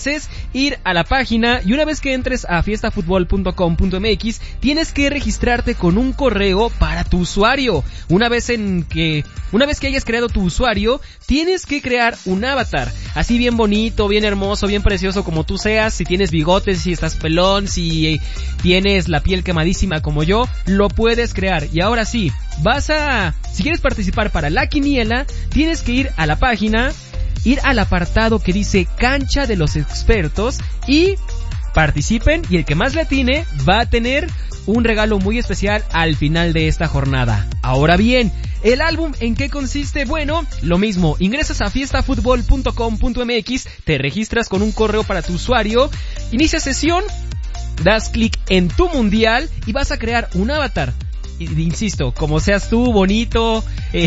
es ir a la página y una vez que entres a fiestafutbol.com.mx tienes que registrarte con un correo para tu usuario. Una vez que hayas creado tu usuario, tienes que crear un avatar, así bien bonito, bien hermoso, bien precioso como tú seas. Si tienes bigotes, si estás pelón, si tienes la piel quemadísima como yo, lo puedes crear. Y ahora sí, si quieres participar para la quiniela, tienes que ir a la página, ir al apartado que dice Cancha de los Expertos y participen, y el que más le atine va a tener un regalo muy especial al final de esta jornada. Ahora bien, ¿el álbum en qué consiste? Bueno, lo mismo, ingresas a fiestafutbol.com.mx, te registras con un correo para tu usuario, inicias sesión, das clic en tu mundial y vas a crear un avatar. Insisto, como seas tú, bonito,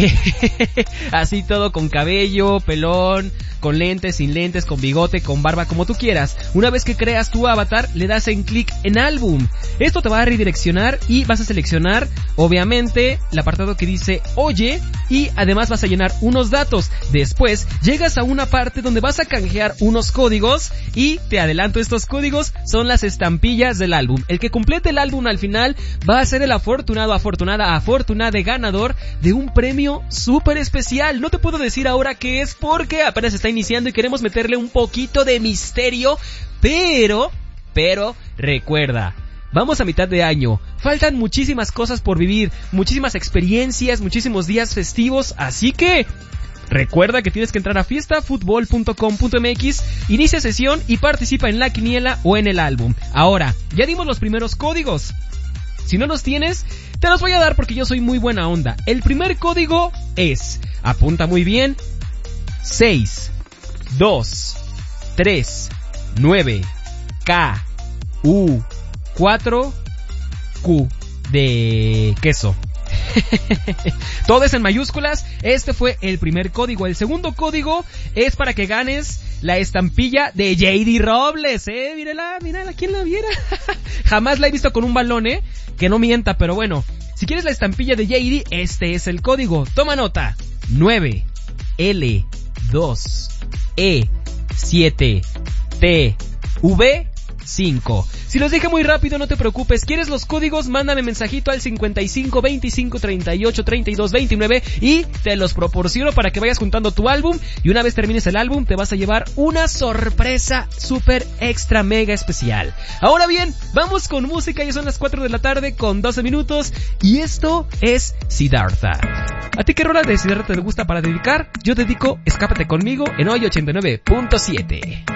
así todo con cabello, pelón, con lentes, sin lentes, con bigote, con barba, como tú quieras. Una vez que creas tu avatar, le das en clic en álbum. Esto te va a redireccionar y vas a seleccionar, obviamente, el apartado que dice Oye, y además vas a llenar unos datos. Después, llegas a una parte donde vas a canjear unos códigos y te adelanto, estos códigos son las estampillas del álbum. El que complete el álbum al final va a ser el afortunada ganador de un premio súper especial. No te puedo decir ahora qué es porque apenas está iniciando y queremos meterle un poquito de misterio, pero recuerda, vamos a mitad de año, faltan muchísimas cosas por vivir, muchísimas experiencias, muchísimos días festivos, así que recuerda que tienes que entrar a fiestafutbol.com.mx, inicia sesión y participa en la quiniela o en el álbum. Ahora, ya dimos los primeros códigos. Si no los tienes, te los voy a dar porque yo soy muy buena onda. El primer código es, apunta muy bien, 6, 2, 3, 9, K, U, 4, Q de queso. Todo es en mayúsculas. Este fue el primer código. El segundo código es para que ganes la estampilla de JD Robles, mírala, ¿quién la viera? Jamás la he visto con un balón, que no mienta, pero bueno, si quieres la estampilla de JD, este es el código. Toma nota: 9, L, 2, E, 7, T, V, 5. Si los dije muy rápido, no te preocupes. ¿Quieres los códigos? Mándame mensajito al 55 25 38 32 29 y te los proporciono para que vayas juntando tu álbum. Y una vez termines el álbum, te vas a llevar una sorpresa super extra mega especial. Ahora bien, vamos con música. Ya son las 4 de la tarde con 12 minutos. Y esto es Siddhartha. ¿A ti qué rola de Siddhartha te gusta para dedicar? Yo dedico Escápate conmigo en hoy 89.7.